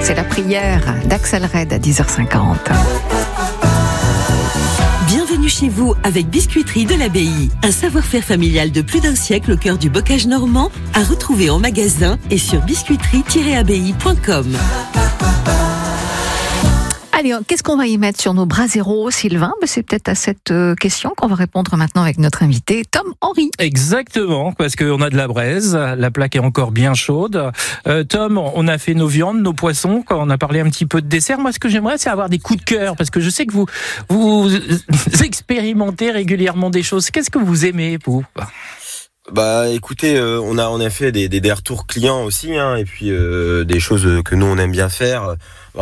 C'est la prière d'Axel Red à 10h50. Bienvenue chez vous avec Biscuiterie de l'Abbaye. Un savoir-faire familial de plus d'un siècle au cœur du bocage normand, à retrouver en magasin et sur biscuiterie-abbaye.com. Allez, qu'est-ce qu'on va y mettre sur nos braseros, Sylvain ? C'est peut-être à cette question qu'on va répondre maintenant avec notre invité, Tom Henry. Exactement, parce qu'on a de la braise, la plaque est encore bien chaude. Tom, on a fait nos viandes, nos poissons, quand on a parlé un petit peu de dessert. Moi, ce que j'aimerais, c'est avoir des coups de cœur, parce que je sais que vous expérimentez régulièrement des choses. Qu'est-ce que vous aimez, vous ? Bah écoutez, on a fait des retours clients aussi, hein, et puis des choses que nous on aime bien faire.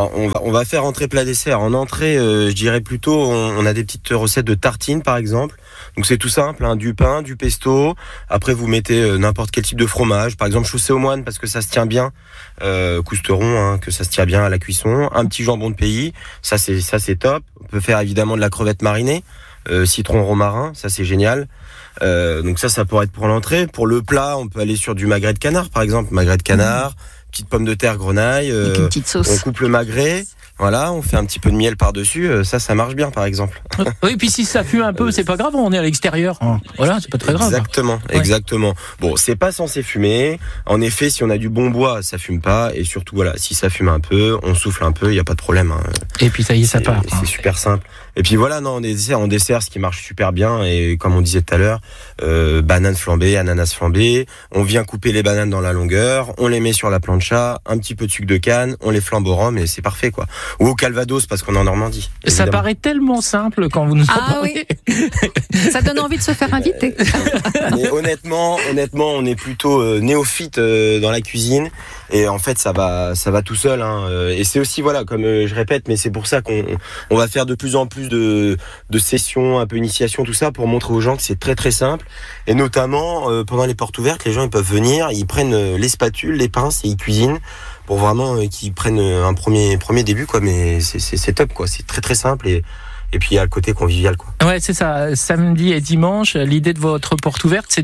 On va faire entrée plat dessert. En entrée, je dirais plutôt, on a des petites recettes de tartines par exemple. Donc c'est tout simple, hein, du pain, du pesto. Après vous mettez n'importe quel type de fromage, par exemple chaussé au moine parce que ça se tient bien, cousteron, hein, que ça se tient bien à la cuisson. Un petit jambon de pays, ça c'est top. On peut faire évidemment de la crevette marinée, citron romarin, ça c'est génial. Donc ça pourrait être pour l'entrée. Pour le plat, on peut aller sur du magret de canard, par exemple. Magret de canard, petite pomme de terre grenaille. Avec une petite sauce. On coupe le magret. Voilà, on fait un petit peu de miel par-dessus. Ça marche bien, par exemple. Oui, puis si ça fume un peu, c'est pas grave, on est à l'extérieur. Voilà, c'est pas très grave. Exactement. Bon, c'est pas censé fumer. En effet, si on a du bon bois, ça fume pas. Et surtout, voilà, si ça fume un peu, on souffle un peu, il y a pas de problème. Hein. Et puis ça y est, ça part. C'est super simple. Et puis voilà, non, en dessert, ce qui marche super bien, et comme on disait tout à l'heure, bananes flambées, ananas flambées. On vient couper les bananes dans la longueur, on les met sur la plancha, un petit peu de sucre de canne, on les flambe au rhum et c'est parfait, quoi. Ou au Calvados parce qu'on est en Normandie. Ça paraît tellement simple quand vous nous en parlez. Oui. Ça donne envie de se faire inviter. Mais honnêtement, on est plutôt néophyte dans la cuisine. Et en fait, ça va tout seul, hein. Et c'est aussi, voilà, comme je répète, mais c'est pour ça qu'on va faire de plus en plus de sessions, un peu initiation, tout ça, pour montrer aux gens que c'est très très simple. Et notamment, pendant les portes ouvertes, les gens ils peuvent venir, ils prennent les spatules, les pinces et ils cuisinent pour vraiment qu'ils prennent un premier début, quoi. Mais c'est top, quoi. C'est très très simple et puis il y a le côté convivial, quoi. Ouais, c'est ça. Samedi et dimanche, l'idée de votre porte ouverte, c'est de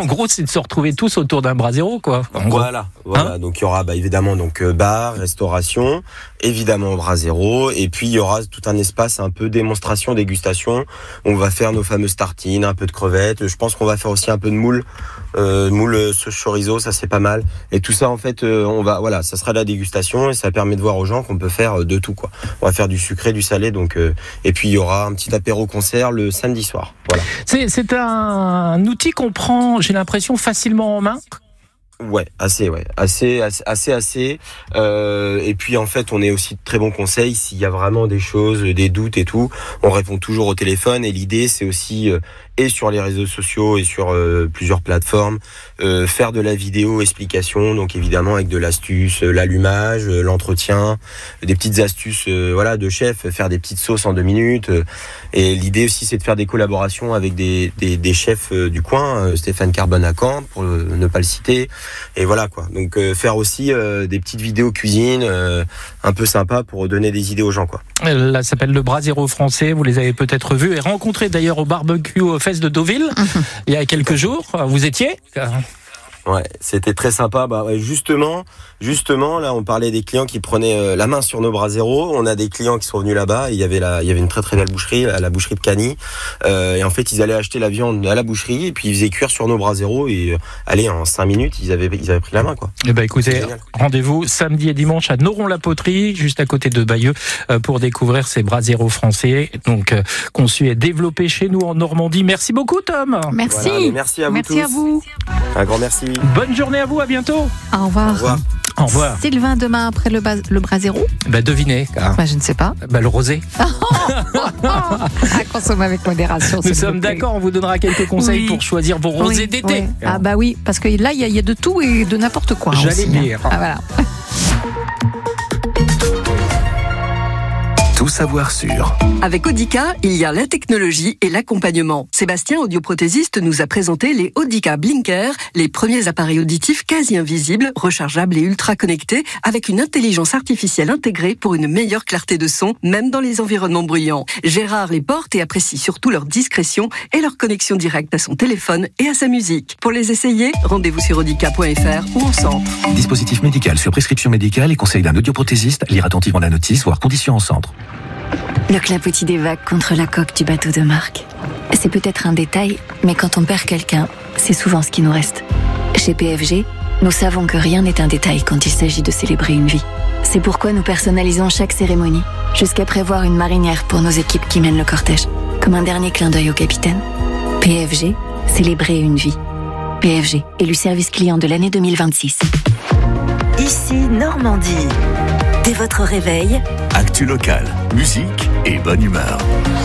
se retrouver tous autour d'un brasero, quoi. Voilà. Hein, donc il y aura évidemment bar, restauration, évidemment brasero, et puis il y aura tout un espace un peu démonstration, dégustation. On va faire nos fameuses tartines, un peu de crevettes. Je pense qu'on va faire aussi un peu de moule sauce chorizo, ça c'est pas mal. Et tout ça en fait, ça sera de la dégustation et ça permet de voir aux gens qu'on peut faire de tout, quoi. On va faire du sucré, du salé, donc et puis il y aura un petit apéro concert le samedi soir. Voilà. C'est un outil qu'on prend, j'ai l'impression, facilement en main. Ouais, assez. Et puis en fait, on est aussi de très bons conseils s'il y a vraiment des choses, des doutes et tout. On répond toujours au téléphone et l'idée c'est aussi et sur les réseaux sociaux et sur plusieurs plateformes faire de la vidéo explication, donc évidemment avec de l'astuce, l'allumage, l'entretien, des petites astuces de chef, faire des petites sauces en 2 minutes. Et l'idée aussi c'est de faire des collaborations avec des chefs du coin, Stéphane Carbone à Caen pour ne pas le citer. Et voilà, quoi. Donc faire aussi des petites vidéos cuisine un peu sympa pour donner des idées aux gens, quoi. Là, ça s'appelle le Brasero français. Vous les avez peut-être vus et rencontrés d'ailleurs au barbecue aux Fesses de Deauville il y a quelques jours. Vous étiez ? Ouais, c'était très sympa. Justement, là, on parlait des clients qui prenaient la main sur nos braseros. On a des clients qui sont venus là-bas. Il y avait une très très belle boucherie, la boucherie de Cagny. Et en fait, ils allaient acheter la viande à la boucherie et puis ils faisaient cuire sur nos braseros. Et en 5 minutes, ils avaient pris la main, quoi. Eh ben, écoutez, rendez-vous samedi et dimanche à Noron-la-Poterie, juste à côté de Bayeux, pour découvrir ces braseros français, donc conçus et développés chez nous en Normandie. Merci beaucoup, Tom. Merci. Voilà, merci à vous tous. À vous. Un grand merci. Bonne journée à vous, à bientôt. Au revoir. Au revoir. Au revoir. Sylvain, demain après le brasero ? Devinez. Je ne sais pas. Le rosé. À consommer avec modération. Nous sommes d'accord, on vous donnera quelques conseils pour choisir vos rosés d'été. Oui. Ah bah oui, parce que là, il y a de tout et de n'importe quoi. J'allais aussi, dire. Ah, voilà. tout savoir sur. Avec Audica, il y a la technologie et l'accompagnement. Sébastien, audioprothésiste, nous a présenté les Audica Blinker, les premiers appareils auditifs quasi invisibles, rechargeables et ultra connectés, avec une intelligence artificielle intégrée pour une meilleure clarté de son, même dans les environnements bruyants. Gérard les porte et apprécie surtout leur discrétion et leur connexion directe à son téléphone et à sa musique. Pour les essayer, rendez-vous sur audica.fr ou en centre. Dispositif médical sur prescription médicale et conseil d'un audioprothésiste. Lire attentivement la notice, voire conditions en centre. Le clapotis des vagues contre la coque du bateau de Marc. C'est peut-être un détail, mais quand on perd quelqu'un, c'est souvent ce qui nous reste. Chez PFG, nous savons que rien n'est un détail quand il s'agit de célébrer une vie. C'est pourquoi nous personnalisons chaque cérémonie, jusqu'à prévoir une marinière pour nos équipes qui mènent le cortège, comme un dernier clin d'œil au capitaine. PFG, célébrer une vie. PFG, élu service client de l'année 2026. Ici Normandie. Dès votre réveil, Actu local, musique et bonne humeur.